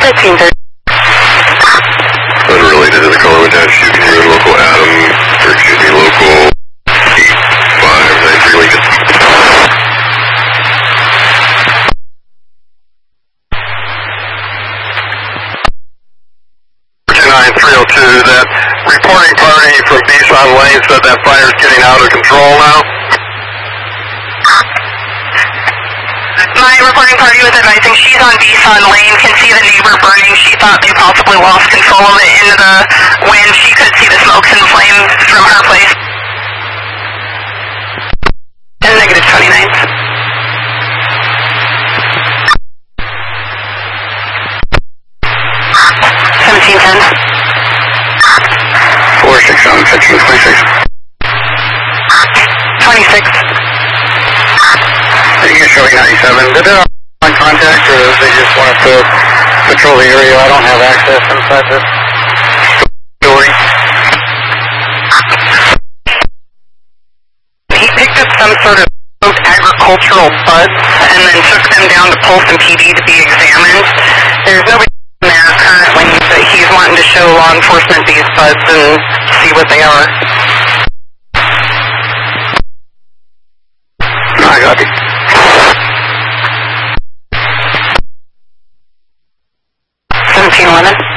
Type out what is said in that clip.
1530. Unrelated to the Colorado Town shooting here in local Adam, or excuse me, local 8593 Lincoln. 9302, that reporting party from Bison Lane said that fire's getting out of control now. My reporting party was advising she's on Bison Lane, can see the neighbor burning. She thought they possibly lost control of it into the wind. She could see the smokes and flames from her place. And negative 29. 1710. 46 on 1526. 26. Are you showing 97? Did they on contact or they just wanted to patrol the area? I don't have access inside this building. He picked up some sort of agricultural buds and then took them down to Polson PD to be examined. There's nobody there currently, but he's wanting to show law enforcement these buds and see what they are. I got it. 1711.